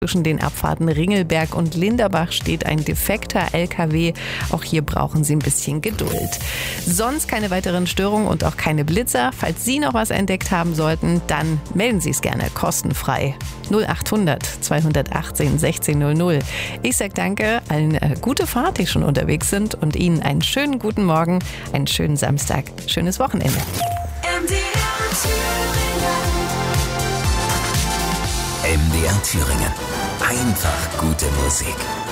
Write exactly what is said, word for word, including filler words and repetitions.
Zwischen den Abfahrten Ringelberg und Linderbach steht ein defekter L K W. Auch hier brauchen Sie ein bisschen Geduld. Sonst keine weiteren Störungen und auch keine Blitzer. Falls Sie noch was entdeckt haben sollten, dann melden Sie es gerne kostenfrei. null achthundert zweihundertachtzehn sechzehnhundert. Ich sage danke, allen äh, gute Fahrt, die schon unterwegs sind und Ihnen einen schönen guten Morgen, einen schönen Samstag, schönes Wochenende. M D R Thüringen. M D R Thüringen. Einfach gute Musik.